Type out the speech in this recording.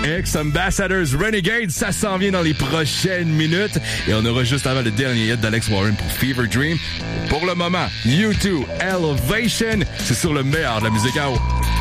Ex-Ambassadors Renegade, ça s'en vient dans les prochaines minutes. Et on aura juste avant le dernier hit d'Alex Warren pour Fever Dream. Pour le moment, U2 Elevation, c'est sur le meilleur de la musique à eau.